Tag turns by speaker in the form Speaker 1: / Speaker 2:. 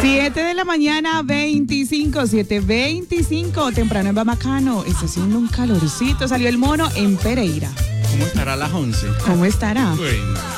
Speaker 1: 7 de la mañana, 7:25. Temprano en Bamacano. Está haciendo un calorcito. Salió el mono en Pereira.
Speaker 2: ¿Cómo estará a las 11?
Speaker 1: ¿Cómo estará?
Speaker 2: Bueno.